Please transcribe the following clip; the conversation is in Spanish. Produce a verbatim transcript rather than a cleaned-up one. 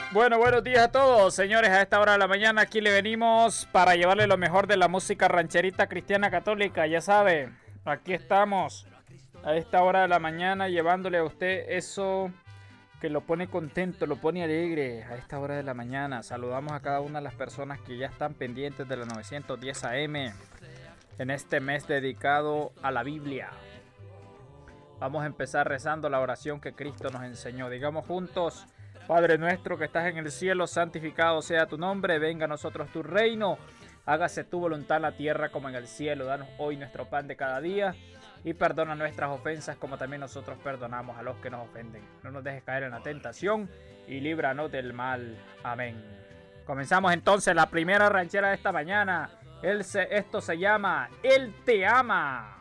Bueno, buenos días a todos, señores. A esta hora de la mañana aquí le venimos para llevarle lo mejor de la música rancherita cristiana católica. Ya sabe, aquí estamos a esta hora de la mañana llevándole a usted eso que lo pone contento, lo pone alegre a esta hora de la mañana. Saludamos a cada una de las personas que ya están pendientes de la novecientos diez A M en este mes dedicado a la Biblia. Vamos a empezar rezando la oración que Cristo nos enseñó. Digamos juntos: Padre nuestro que estás en el cielo, santificado sea tu nombre, venga a nosotros tu reino, hágase tu voluntad en la tierra como en el cielo. Danos hoy nuestro pan de cada día y perdona nuestras ofensas como también nosotros perdonamos a los que nos ofenden. No nos dejes caer en la tentación y líbranos del mal. Amén. Comenzamos entonces la primera ranchera de esta mañana. Él se, esto se llama Él te ama.